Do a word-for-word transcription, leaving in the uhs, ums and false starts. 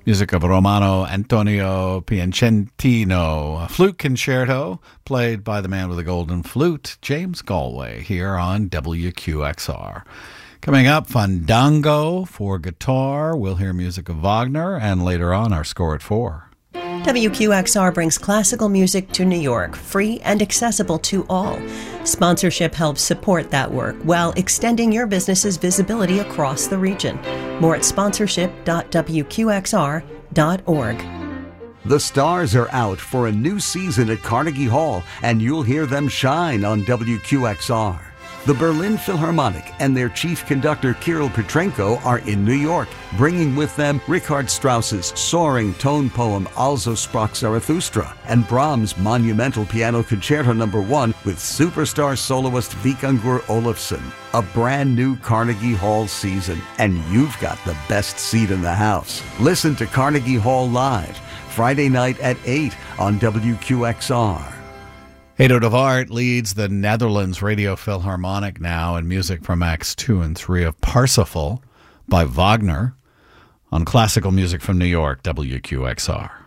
Music of Romano Antonio Piacentino. A flute concerto played by the man with the golden flute, James Galway, here on W Q X R. Coming up, Fandango for guitar. We'll hear music of Wagner, and later on, our score at four. W Q X R brings classical music to New York, free and accessible to all. Sponsorship helps support that work while extending your business's visibility across the region. More at sponsorship dot w q x r dot org. The stars are out for a new season at Carnegie Hall, and you'll hear them shine on W Q X R. The Berlin Philharmonic and their chief conductor Kirill Petrenko are in New York, bringing with them Richard Strauss's soaring tone poem Also sprach Zarathustra and Brahms' monumental piano concerto number one with superstar soloist Vikingur Olafsson. A brand new Carnegie Hall season, and you've got the best seat in the house. Listen to Carnegie Hall live Friday night at eight on W Q X R. Edo de Waard leads the Netherlands Radio Philharmonic now in music from Acts two and three of Parsifal by Wagner on Classical Music from New York, W Q X R.